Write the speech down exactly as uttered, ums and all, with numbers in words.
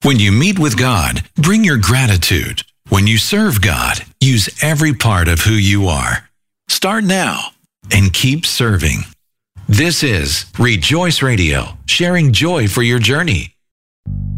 When you meet with God, bring your gratitude. When you serve God, use every part of who you are. Start now and keep serving. This is Rejoice Radio, sharing joy for your journey.